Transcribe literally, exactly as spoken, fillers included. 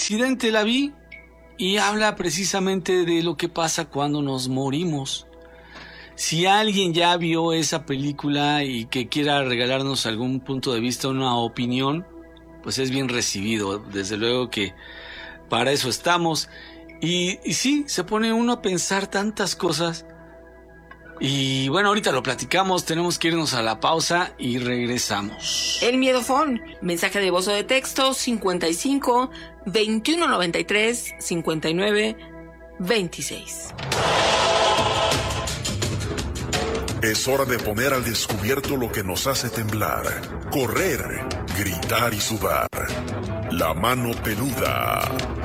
accidente la vi y habla precisamente de lo que pasa cuando nos morimos. Si alguien ya vio esa película y que quiera regalarnos algún punto de vista, una opinión, pues es bien recibido. Desde luego que para eso estamos. Y, y sí, se pone uno a pensar tantas cosas. Y bueno, ahorita lo platicamos, tenemos que irnos a la pausa y regresamos. El Miedofón, mensaje de voz o de texto cincuenta y cinco, veintiuno noventa y tres, cincuenta y nueve, veintiséis. Es hora de poner al descubierto lo que nos hace temblar, correr, gritar y sudar. La mano peluda.